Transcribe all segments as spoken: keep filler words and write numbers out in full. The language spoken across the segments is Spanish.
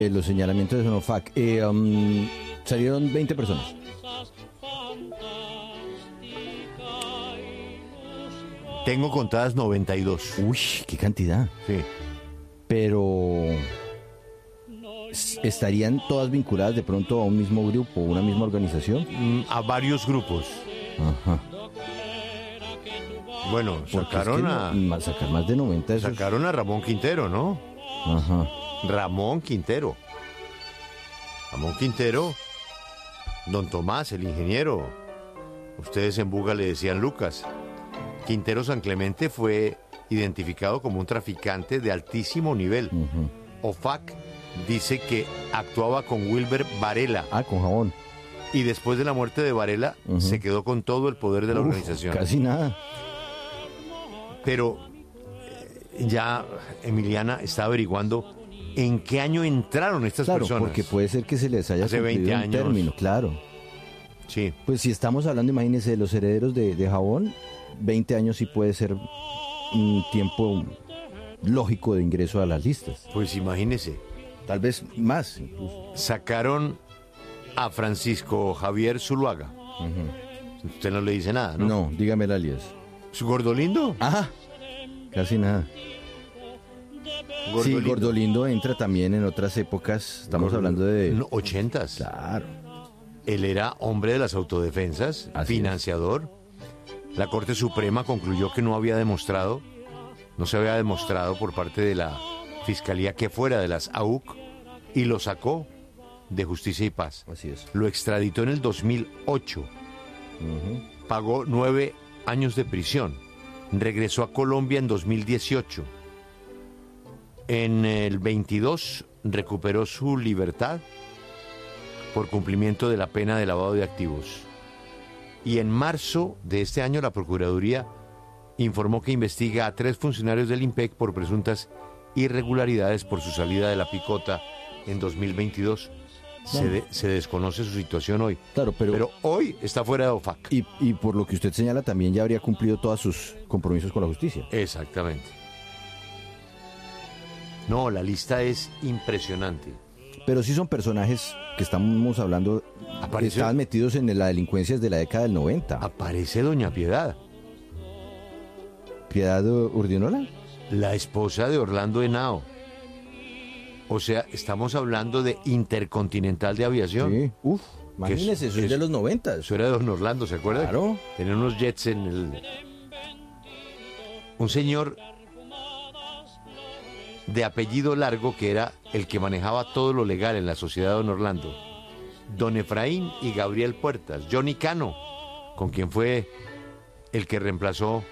Eh, los señalamientos de Sonofac. Eh, um, salieron veinte personas. Tengo contadas noventa y dos. Uy, qué cantidad. Sí. Pero ¿estarían todas vinculadas de pronto a un mismo grupo, una misma organización? Mm, A varios grupos. Ajá. Bueno, Porque sacaron es que a no- ma- sacar más de noventa eso es- sacaron a Ramón Quintero, ¿no? Ajá. Ramón Quintero. Ramón Quintero. Don Tomás, el ingeniero. Ustedes en Buga le decían Lucas. Quintero San Clemente fue identificado como un traficante de altísimo nivel. Ujú. OFAC dice que actuaba con Wilber Varela Ah, con jabón. y después de la muerte de Varela Ujú. se quedó con todo el poder de la Uf, organización. Casi nada. Pero eh, ya Emiliana está averiguando en qué año entraron estas Claro, personas. porque puede ser que se les haya Hace cumplido veinte un años. término, claro. Sí, Pues si estamos hablando, imagínense, de los herederos de, de jabón, veinte años sí puede ser un tiempo lógico de ingreso a las listas. pues imagínese. Tal vez más, incluso. Sacaron a Francisco Javier Zuluaga. Usted no le dice nada, ¿no? No, dígame el alias. ¿Su Gordolindo? Ah, casi nada. Sí, Gordolindo entra también en otras épocas. Estamos Gordo- hablando de... No, ochentas. Claro. Él era hombre de las autodefensas, Así financiador. La Corte Suprema concluyó que no había demostrado, no se había demostrado por parte de la Fiscalía que fuera de las A U C y lo sacó de Justicia y Paz. Así es. Lo extraditó en el dos mil ocho. Ujú. Pagó nueve años de prisión. Regresó a Colombia en dos mil dieciocho. En el veintidós recuperó su libertad por cumplimiento de la pena de lavado de activos. Y en marzo de este año la Procuraduría informó que investiga a tres funcionarios del IMPEC por presuntas irregularidades por su salida de la picota en dos mil veintidós. Se, de- se desconoce su situación hoy. Claro, pero... Pero hoy está fuera de OFAC. Y, y por lo que usted señala, también ya habría cumplido todos sus compromisos con la justicia. Exactamente. No, la lista es impresionante. Pero sí son personajes que estamos hablando, que Apareció- estaban metidos en la delincuencia desde la década del noventa. Aparece Doña Piedad, Piedad Urdinola. la esposa de Orlando Henao. O sea, estamos hablando de Intercontinental de Aviación. Sí. Uf, Que es- imagínese, eso es, es- de los noventas. Eso era de Don Orlando, ¿se acuerda? Claro. Tenía unos jets en el... Un señor de apellido largo que era el que manejaba todo lo legal en la sociedad de Don Orlando. Don Efraín y Gabriel Puertas. Johnny Cano, con quien fue el que reemplazó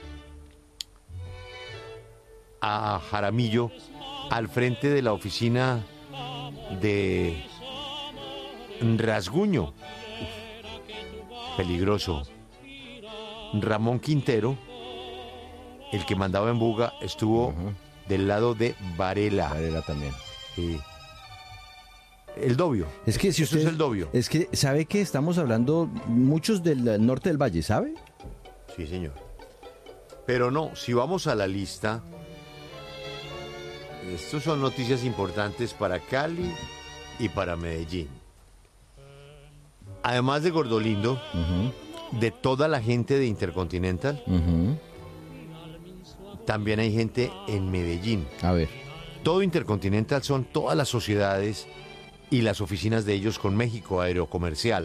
a Jaramillo al frente de la oficina de Rasguño. Peligroso. Ramón Quintero, el que mandaba en Buga, estuvo Ujú. del lado de Varela. Varela también. Sí. El Dobio. Es que si Eso usted... es el Dobio. Es que, ¿sabe que estamos hablando muchos del norte del valle, ¿sabe? Sí, señor. Pero no, si vamos a la lista, estos son noticias importantes para Cali y para Medellín. Además de Gordolindo, Ujú, de toda la gente de Intercontinental, ujú. también hay gente en Medellín. A ver. Todo Intercontinental son todas las sociedades y las oficinas de ellos con México Aerocomercial.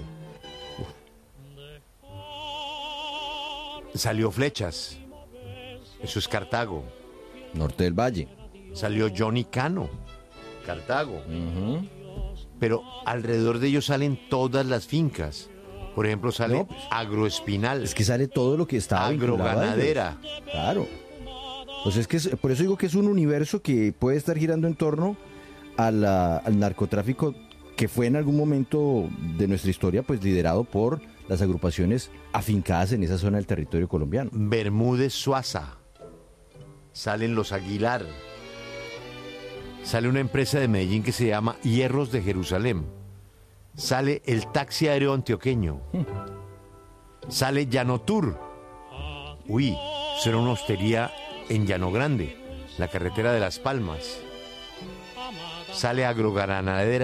Salió Flechas, eso es Cartago. Norte del Valle. Salió Johnny Cano, Cartago. Ujú. Pero alrededor de ellos salen todas las fincas. Por ejemplo, sale No, pues, Agroespinal, Es que sale todo lo que está Agroganadera. Claro. Pues es que es- por eso digo que es un universo que puede estar girando en torno a la- al narcotráfico que fue en algún momento de nuestra historia pues liderado por las agrupaciones afincadas en esa zona del territorio colombiano. Bermúdez Suaza. Salen los Aguilar. Sale una empresa de Medellín que se llama Hierros de Jerusalén. Sale el taxi aéreo antioqueño. Sale Llanotur. Uy, será una hostería en Llano Grande, la carretera de Las Palmas. sale agroganadera